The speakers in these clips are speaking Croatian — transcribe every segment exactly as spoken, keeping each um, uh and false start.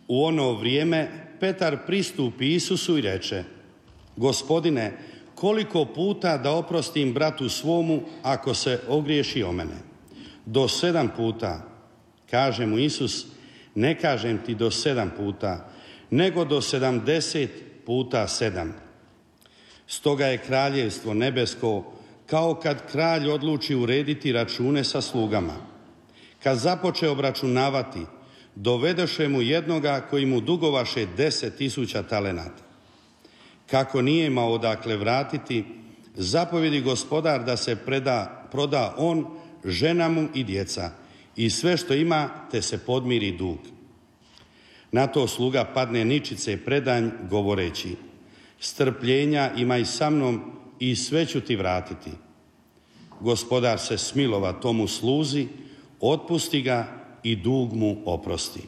U ono vrijeme Petar pristupi Isusu i reče: Gospodine, koliko puta da oprostim bratu svomu ako se ogriješi o mene? Do sedam puta. Kaže mu Isus: ne kažem ti do sedam puta, nego do sedamdeset puta sedam. Stoga je kraljevstvo nebesko kao kad kralj odluči urediti račune sa slugama. Kad započe obračunavati, dovedoše mu jednoga koji mu dugovaše deset tisuća talenata. Kako nije imao odakle vratiti, zapovjedi gospodar da se preda, proda on, žena mu i djeca i sve što ima, te se podmiri dug. Na to sluga padne ničice predanj govoreći: strpljenja imaj sa mnom i sve ću ti vratiti. Gospodar se smilova tomu sluzi, otpusti ga i dug mu oprosti.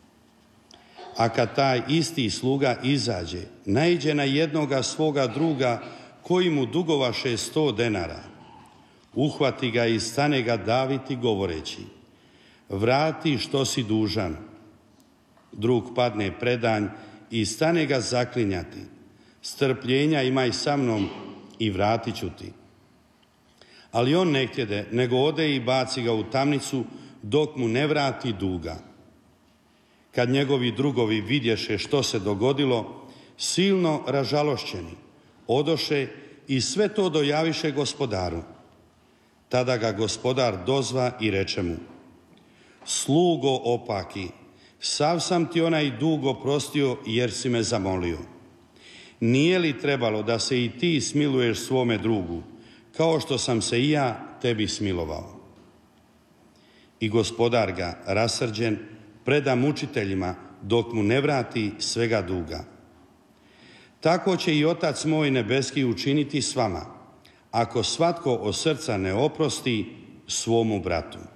A kad taj isti sluga izađe, naiđe na jednoga svoga druga koji mu dugovaše sto denara. Uhvati ga i stane ga daviti govoreći: vrati što si dužan. Drug padne predanj i stane ga zaklinjati: strpljenja imaj sa mnom i vratit ću ti. Ali on ne htjede, nego ode i baci ga u tamnicu dok mu ne vrati duga. Kad njegovi drugovi vidješe što se dogodilo, silno ražalošćeni, odoše i sve to dojaviše gospodaru. Tada ga gospodar dozva i reče mu: slugo opaki, sav sam ti onaj dug oprostio jer si me zamolio. Nije li trebalo da se i ti smiluješ svome drugu, kao što sam se i ja tebi smilovao? I gospodar ga, rasrđen, preda mučiteljima dok mu ne vrati svega duga. Tako će i Otac moj nebeski učiniti s vama, ako svatko od srca ne oprosti svomu bratu.